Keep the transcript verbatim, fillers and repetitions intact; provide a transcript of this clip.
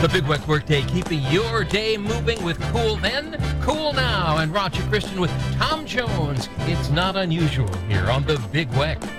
The Big Weck Workday, keeping your day moving with Cool Then, Cool Now, and Roger Christian with Tom Jones. It's not unusual here on The Big Weck.